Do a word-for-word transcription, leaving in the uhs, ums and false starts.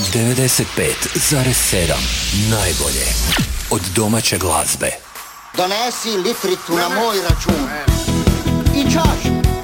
devedeset pet zarez sedam najbolje od domaće glazbe. Donesi litricu na moj račun i čašu.